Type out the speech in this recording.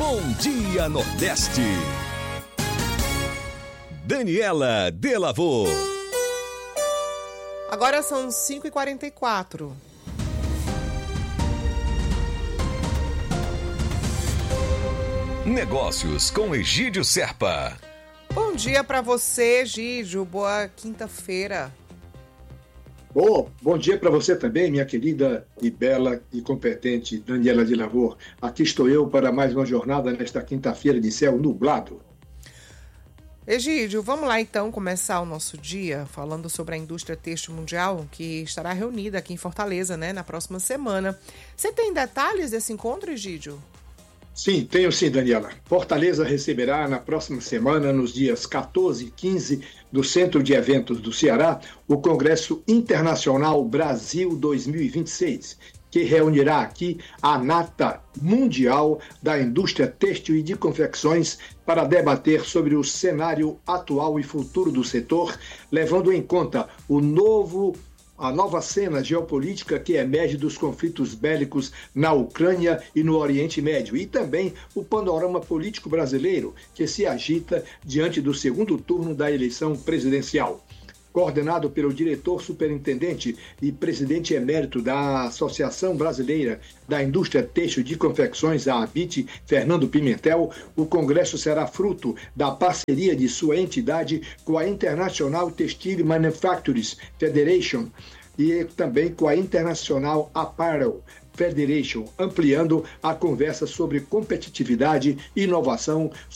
Bom Dia Nordeste. Daniela Delavô. Agora são 5h44. Negócios com Egídio Serpa. Bom dia para você, Egídio. Boa quinta-feira. Bom dia para você também, minha querida e bela e competente Daniela Delavô. Aqui estou eu para mais uma jornada nesta quinta-feira de céu nublado. Egídio, vamos lá então começar o nosso dia falando sobre a indústria têxtil mundial, que estará reunida aqui em Fortaleza, na próxima semana. Você tem detalhes desse encontro, Egídio? Sim, tenho sim, Daniela. Fortaleza receberá na próxima semana, nos dias 14 e 15, do Centro de Eventos do Ceará, o Congresso Internacional Brasil 2026, que reunirá aqui a nata mundial da indústria têxtil e de confecções para debater sobre o cenário atual e futuro do setor, levando em conta a nova cena geopolítica que emerge dos conflitos bélicos na Ucrânia e no Oriente Médio, e também o panorama político brasileiro que se agita diante do segundo turno da eleição presidencial. Coordenado pelo diretor superintendente e presidente emérito da Associação Brasileira da Indústria Têxtil de Confecções, a ABIT, Fernando Pimentel, o congresso será fruto da parceria de sua entidade com a International Textile Manufacturers Federation e também com a International Apparel Federation, ampliando a conversa sobre competitividade, inovação,